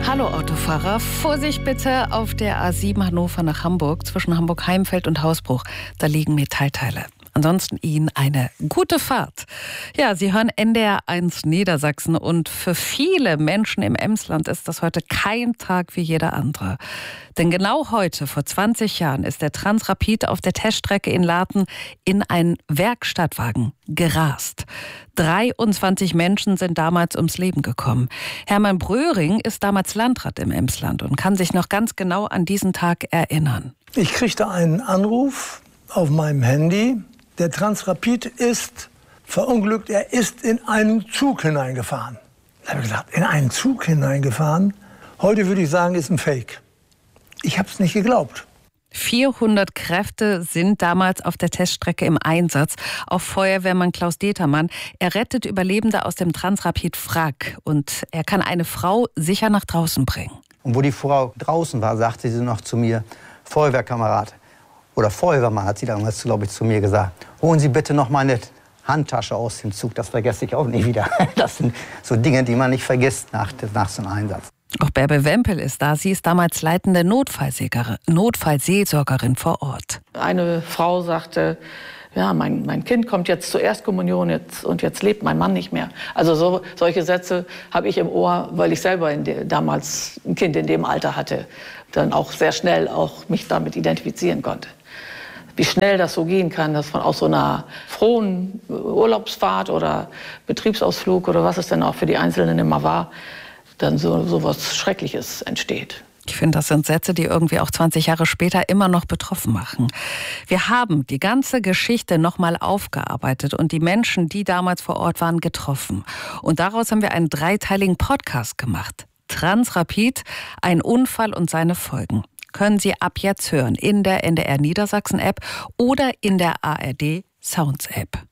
Hallo Autofahrer, Vorsicht bitte auf der A7 Hannover nach Hamburg, zwischen Hamburg-Heimfeld und Hausbruch. Da liegen Metallteile. Ansonsten Ihnen eine gute Fahrt. Ja, Sie hören NDR 1 Niedersachsen und für viele Menschen im Emsland ist das heute kein Tag wie jeder andere. Denn genau heute, vor 20 Jahren, ist der Transrapid auf der Teststrecke in Laten in einen Werkstattwagen gerast. 23 Menschen sind damals ums Leben gekommen. Hermann Bröhring ist damals Landrat im Emsland und kann sich noch ganz genau an diesen Tag erinnern. Ich kriegte einen Anruf auf meinem Handy. Der Transrapid ist verunglückt, er ist in einen Zug hineingefahren. Da habe ich gedacht, in einen Zug hineingefahren? Heute würde ich sagen, ist ein Fake. Ich habe es nicht geglaubt. 400 Kräfte sind damals auf der Teststrecke im Einsatz. Auch Feuerwehrmann Klaus Determann. Er rettet Überlebende aus dem Transrapid-Wrack und er kann eine Frau sicher nach draußen bringen. Und wo die Frau draußen war, sagte sie noch zu mir, Feuerwehrkamerad oder Feuerwehrmann, hat sie damals, glaube ich, zu mir gesagt, holen Sie bitte noch meine Handtasche aus dem Zug. Das vergesse ich auch nie wieder. Das sind so Dinge, die man nicht vergisst nach so einem Einsatz. Auch Bärbe Wempel ist da. Sie ist damals leitende Notfallseelsorgerin vor Ort. Eine Frau sagte, ja, mein Kind kommt jetzt zur Erstkommunion und jetzt lebt mein Mann nicht mehr. Also solche Sätze habe ich im Ohr, weil ich selber damals ein Kind in dem Alter hatte. Dann auch sehr schnell auch mich damit identifizieren konnte. Wie schnell das so gehen kann, dass von aus so einer frohen Urlaubsfahrt oder Betriebsausflug oder was es denn auch für die Einzelnen immer war, dann so was Schreckliches entsteht. Ich finde, das sind Sätze, die irgendwie auch 20 Jahre später immer noch betroffen machen. Wir haben die ganze Geschichte nochmal aufgearbeitet und die Menschen, die damals vor Ort waren, getroffen. Und daraus haben wir einen dreiteiligen Podcast gemacht. Transrapid, ein Unfall und seine Folgen. Können Sie ab jetzt hören in der NDR Niedersachsen App oder in der ARD Sounds App.